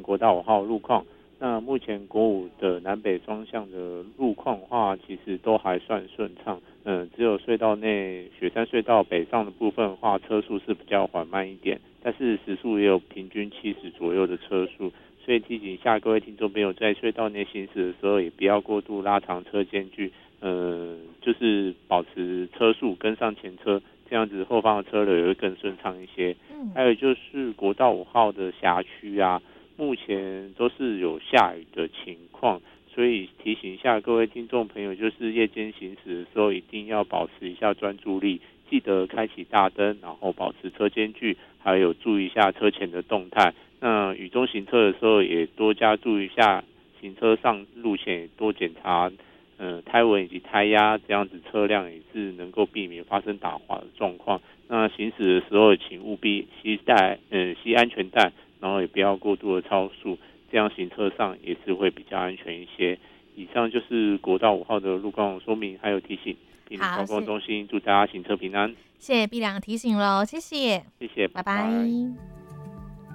国道5号路况。那目前国5的南北双向的路况的话，其实都还算顺畅。只有隧道内雪山隧道北上的部分的话，车速是比较缓慢一点，但是时速也有平均70左右的车速。所以提醒一下各位听众朋友，在隧道内行驶的时候，也不要过度拉长车间距，就是保持车速跟上前车，这样子后方的车流也会更顺畅一些。还有就是国道5号的辖区啊，目前都是有下雨的情况，所以提醒一下各位听众朋友，就是夜间行驶的时候一定要保持一下专注力，记得开启大灯，然后保持车间距，还有注意一下车前的动态。那雨中行车的时候也多加注意一下行车上路线，也多检查胎纹以及胎压，这样子车辆也是能够避免发生打滑的状况。那行驶的时候请务必系安全带，然后也不要过度的超速，这样行车上也是会比较安全一些。以上就是国道5号的路况说明还有提醒。屏林交通中心祝大家行车平安。 谢谢碧良提醒喽，谢谢， 谢谢， 拜拜拜。 拜。